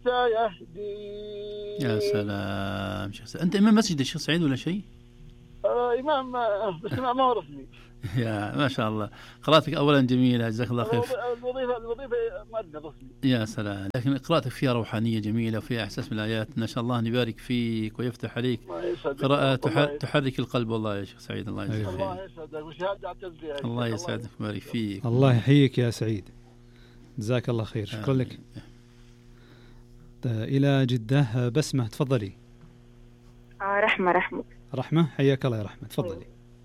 سيهدين. يا سلام شيخ سعيد. أنت إمام مسجد الشيخ سعيد ولا شيء؟ إمام، بس ما هو رسمي. يا ما شاء الله، قراءتك أولا جميلة، جزاك الله خير. الوظيفة مؤذن رسمي. يا سلام، لكن قراءتك فيها روحانية جميلة وفيها إحساس بالآيات، ما شاء الله، أن يبارك فيك ويفتح عليك. قراءة تحرك القلب والله يا شيخ سعيد. الله يجزاك خير. الله يسعدك وشهادة أعتز بها. الله يسعدك ويبارك فيك. الله يحييك يا سعيد، جزاك الله خير. شكرا لك. إلى جدة بسمة، تفضلي. رحمة، حياك الله يا رحمة، تفضلي.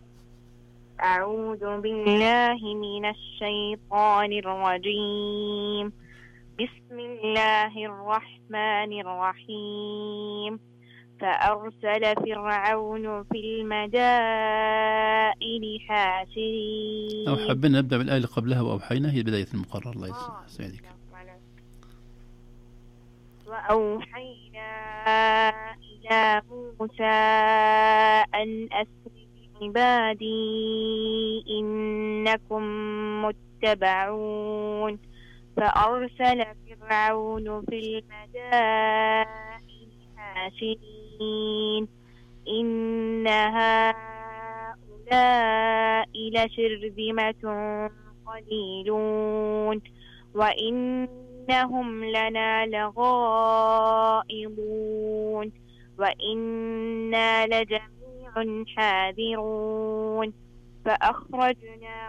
أعوذ بالله من الشيطان الرجيم. بسم الله الرحمن الرحيم. فأرسل فرعون في المدائن حاشرين. أو حابين نبدأ بالآية اللي قبلها وأوحينا، هي بداية المقرر. الله يسعدك. وأوحينا إلى موسى أن أسر بعبادي إنكم متبعون. فأرسل فرعون في المدائن حاشرين إن هؤلاء لشرذمة قليلون وإنهم لنا لغائظون وإنا لجميع حاذرون. فأخرجنا